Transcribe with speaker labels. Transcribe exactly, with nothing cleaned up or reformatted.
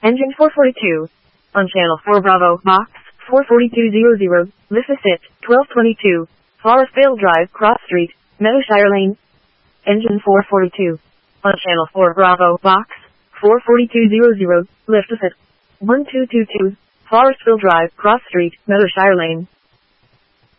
Speaker 1: Engine four forty-two. On channel four Bravo, box four forty-two hundred. This is it, twelve twenty-two. Forestvale Drive, Cross Street, Meadowshire Lane. Engine four forty-two. On channel four Bravo, box four forty-two hundred. Lift is it. one two two two. Forestvale Drive, Cross Street, Meadowshire Lane.